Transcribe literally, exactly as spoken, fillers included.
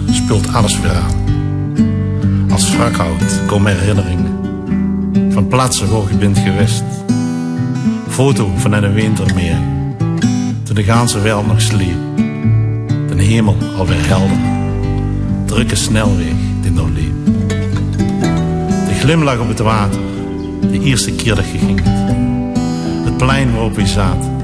speelt alles weer aan. Als wrakhout komen herinneringen van plaatsen waar je bent geweest. Foto van in een wintermeer, toen de ganse wereld nog sliep. De hemel alweer helder, drukke snelweg die nog liep. De glimlach op het water, de eerste keer dat je ging. Het plein waarop je zat.